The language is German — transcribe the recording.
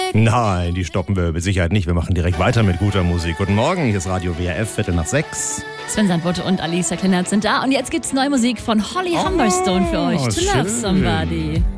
Nein, die stoppen wir mit Sicherheit nicht. Wir machen direkt weiter mit guter Musik. Guten Morgen, hier ist Radio WRF, 5:45. Sven Sandwood und Alisa Kleinert sind da. Und jetzt gibt's neue Musik von Holly Humberstone für euch. To Love schön. Somebody.